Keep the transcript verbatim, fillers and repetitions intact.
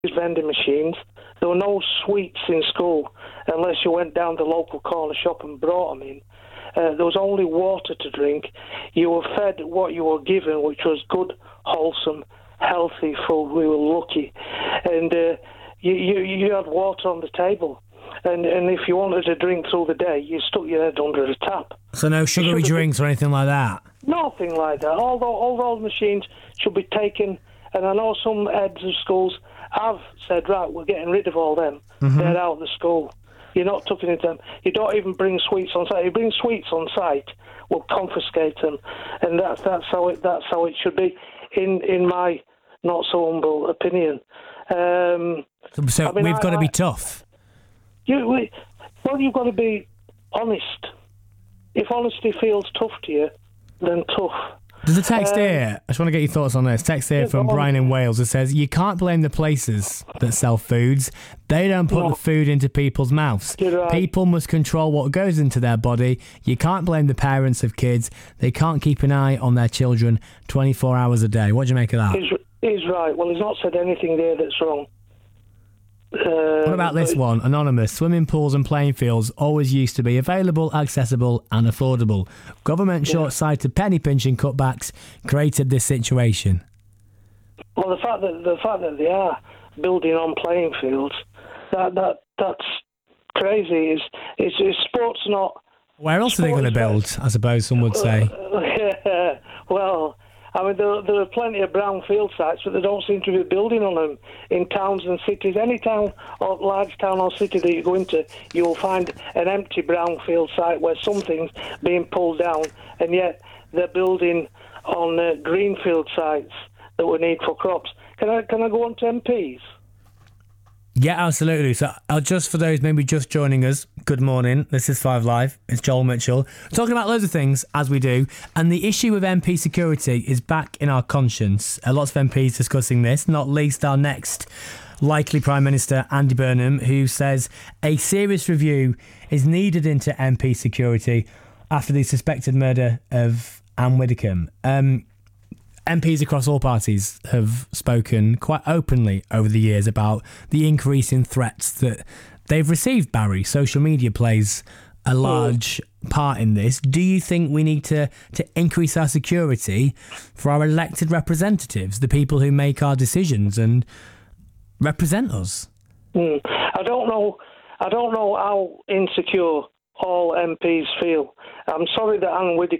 vending machines. There were no sweets in school unless you went down the local corner shop and brought them in. Uh, there was only water to drink. You were fed what you were given, which was good, wholesome, healthy food. We were lucky. And uh, you, you, you had water on the table. And and if you wanted to drink through the day, you stuck your head under the tap. So no sugary drinks or anything like that? Nothing like that. All, all those machines should be taken, and I know some heads of schools have said, right, we're getting rid of all them. Mm-hmm. They're out of the school. You're not tucking into them. You don't even bring sweets on site. If you bring sweets on site, we'll confiscate them. And that's, that's, how, it, that's how it should be, in, in my not-so-humble opinion. Um, so so I mean, we've I, got to I, be tough. You, we, well, you've got to be honest. If honesty feels tough to you, then tough. There's a text um, here. I just want to get your thoughts on this. Text here yeah, from Brian in Wales. It says, you can't blame the places that sell foods. They don't put No. the food into people's mouths. Right. People must control what goes into their body. You can't blame the parents of kids. They can't keep an eye on their children twenty-four hours a day. What do you make of that? He's, he's right. Well, he's not said anything there that's wrong. Uh, What about this one? Anonymous. Swimming pools and playing fields always used to be available, accessible and affordable. Government Yeah. short-sighted penny pinching cutbacks created this situation. Well, the fact that the fact that they are building on playing fields, that that that's crazy. Is is, is sports not? Where else are they going to build, I suppose some would say? Uh, well, I mean, there, there are plenty of brownfield sites, but they don't seem to be building on them in towns and cities. Any town or large town or city that you go into, you'll find an empty brownfield site where something's being pulled down, and yet they're building on uh, greenfield sites that we need for crops. Can I can I go on to M Ps? Yeah, absolutely. So, uh, just for those maybe just joining us, good morning. This is Five Live. It's Joel Mitchell. Talking about loads of things, as we do. And the issue with M P security is back in our conscience. Uh, lots of M Ps discussing this, not least our next likely Prime Minister, Andy Burnham, who says a serious review is needed into M P security after the suspected murder of Anne Widdecombe. Um... M Ps across all parties have spoken quite openly over the years about the increase in threats that they've received, Barry. Social media plays a large part in this. Do you think we need to, to increase our security for our elected representatives, the people who make our decisions and represent us? Mm. I don't know. I don't know how insecure all M Ps feel. I'm sorry that Anne Widdecombe